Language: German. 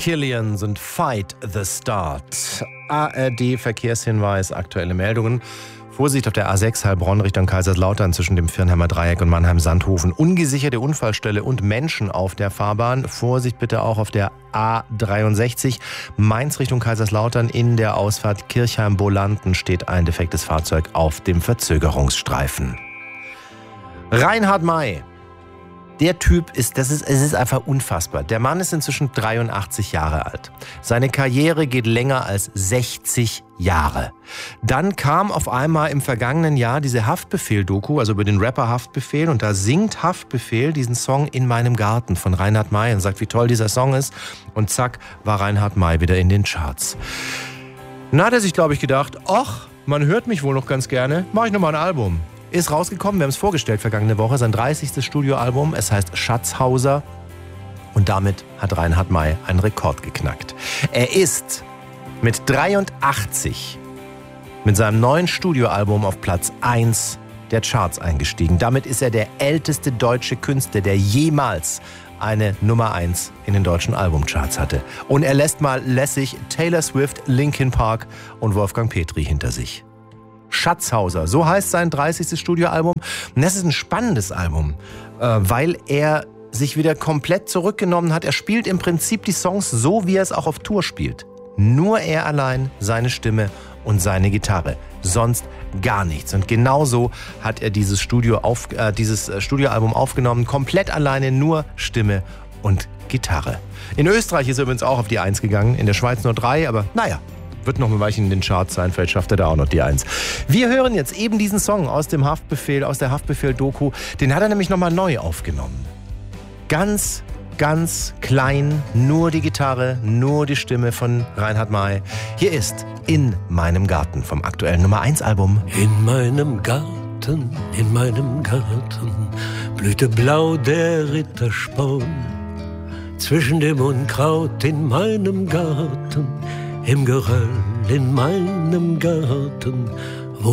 Killian und Fight the Start. ARD Verkehrshinweis, aktuelle Meldungen. Vorsicht auf der A6 Heilbronn Richtung Kaiserslautern zwischen dem Viernheimer Dreieck und Mannheim-Sandhofen. Ungesicherte Unfallstelle und Menschen auf der Fahrbahn. Vorsicht bitte auch auf der A63 Mainz Richtung Kaiserslautern. In der Ausfahrt Kirchheim-Bolanden steht ein defektes Fahrzeug auf dem Verzögerungsstreifen. Reinhard May. Der Typ es ist einfach unfassbar. Der Mann ist inzwischen 83 Jahre alt. Seine Karriere geht länger als 60 Jahre. Dann kam auf einmal im vergangenen Jahr diese Haftbefehl-Doku, also über den Rapper Haftbefehl. Und da singt Haftbefehl diesen Song In meinem Garten von Reinhard May und sagt, wie toll dieser Song ist. Und zack, war Reinhard May wieder in den Charts. Dann hat er sich, glaube ich, gedacht, ach, man hört mich wohl noch ganz gerne, mache ich nochmal ein Album. Ist rausgekommen, wir haben es vorgestellt vergangene Woche, sein 30. Studioalbum. Es heißt Schatzhauser und damit hat Reinhard May einen Rekord geknackt. Er ist mit 83 mit seinem neuen Studioalbum auf Platz 1 der Charts eingestiegen. Damit ist er der älteste deutsche Künstler, der jemals eine Nummer 1 in den deutschen Albumcharts hatte. Und er lässt mal lässig Taylor Swift, Linkin Park und Wolfgang Petri hinter sich. Schatzhauser, so heißt sein 30. Studioalbum. Und das ist ein spannendes Album, weil er sich wieder komplett zurückgenommen hat. Er spielt im Prinzip die Songs so, wie er es auch auf Tour spielt. Nur er allein, seine Stimme und seine Gitarre. Sonst gar nichts. Und genauso hat er dieses Studioalbum aufgenommen. Komplett alleine, nur Stimme und Gitarre. In Österreich ist er übrigens auch auf die 1 gegangen. In der Schweiz nur 3, aber naja. Wird noch ein Weilchen in den Charts sein, vielleicht schafft er da auch noch die 1. Wir hören jetzt eben diesen Song aus der Haftbefehl-Doku. Den hat er nämlich nochmal neu aufgenommen. Ganz, ganz klein, nur die Gitarre, nur die Stimme von Reinhard May. Hier ist In meinem Garten vom aktuellen Nummer 1 Album. In meinem Garten blühte blau der Rittersporn. Zwischen dem Unkraut in meinem Garten, im Geröll in meinem Garten